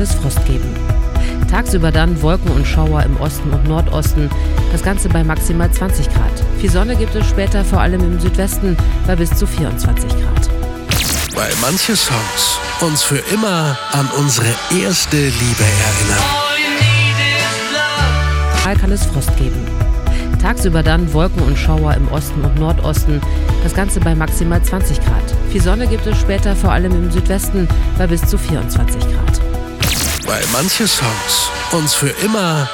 es Frost geben. Tagsüber dann Wolken und Schauer im Osten und Nordosten, das Ganze bei maximal 20 Grad. Viel Sonne gibt es später vor allem im Südwesten bei bis zu 24 Grad. Weil manche Songs uns für immer an unsere erste Liebe erinnern. Mal kann es Frost geben. Tagsüber dann Wolken und Schauer im Osten und Nordosten, das Ganze bei maximal 20 Grad. Viel Sonne gibt es später vor allem im Südwesten bei bis zu 24 Grad. Weil manche Songs uns für immer